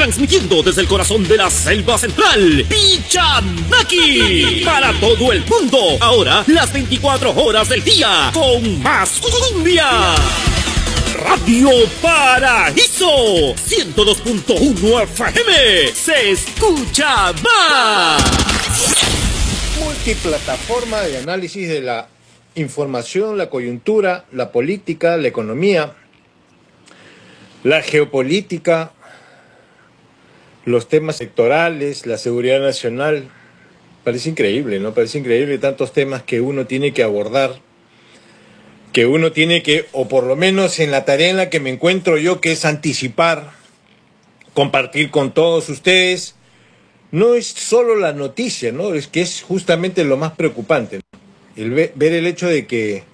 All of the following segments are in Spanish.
transmitiendo desde el corazón de la selva central, Pichanaki, para todo el mundo, ahora las 24 horas del día, con más cumbia. Radio Paraíso, 102.1 FM, se escucha más. Multiplataforma de análisis de la información, la coyuntura, la política, la economía, la geopolítica, los temas sectorales, la seguridad nacional. Parece increíble, ¿no? Parece increíble tantos temas que uno tiene que abordar, que uno tiene que, o por lo menos en la tarea en la que me encuentro yo, que es anticipar, compartir con todos ustedes. No es solo la noticia, ¿no? Es que es justamente lo más preocupante, ¿no? Ver el hecho de que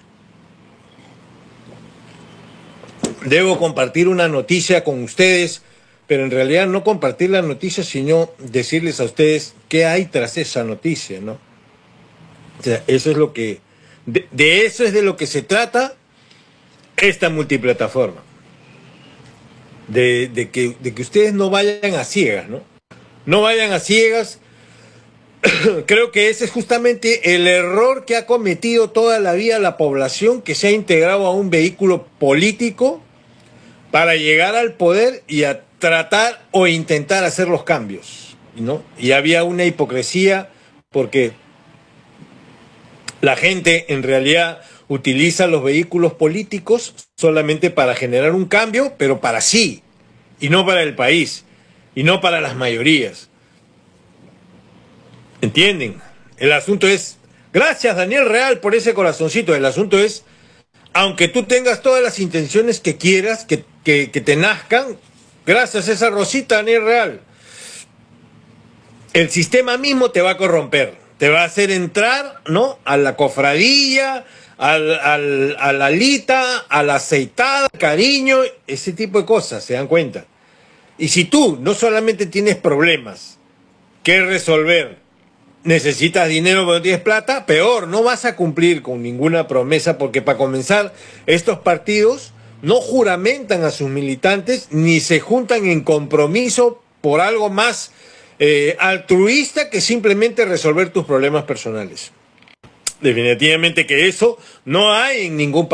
debo compartir una noticia con ustedes, pero en realidad no compartir la noticia, sino decirles a ustedes qué hay tras esa noticia, ¿no? O sea, eso es lo que... De eso es de lo que se trata esta multiplataforma. De que ustedes no vayan a ciegas, ¿no? No vayan a ciegas. Creo que ese es justamente el error que ha cometido toda la vida la población, que se ha integrado a un vehículo político para llegar al poder y a tratar o intentar hacer los cambios, ¿no? Y había una hipocresía porque la gente en realidad utiliza los vehículos políticos solamente para generar un cambio, pero para sí, y no para el país, y no para las mayorías. ¿Entienden? El asunto es, gracias Daniel Real por ese corazoncito, el asunto es, aunque tú tengas todas las intenciones que quieras, que te nazcan, gracias a esa rosita, Daniel Real, el sistema mismo te va a corromper, te va a hacer entrar, ¿no?, a la cofradía, a la alita, a la aceitada, cariño, ese tipo de cosas, ¿se dan cuenta? Y si tú no solamente tienes problemas que resolver, necesitas dinero pero no tienes plata, peor, no vas a cumplir con ninguna promesa, porque para comenzar, estos partidos no juramentan a sus militantes ni se juntan en compromiso por algo más altruista que simplemente resolver tus problemas personales. Definitivamente que eso no hay en ningún país.